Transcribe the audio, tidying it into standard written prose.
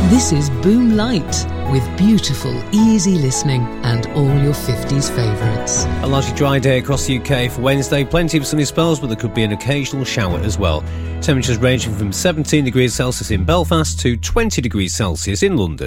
This is Boom Light, with beautiful, easy listening and all your 50s favourites. A largely dry day across the UK for Wednesday. Plenty of sunny spells, but there could be an occasional shower as well. Temperatures ranging from 17 degrees Celsius in Belfast to 20 degrees Celsius in London.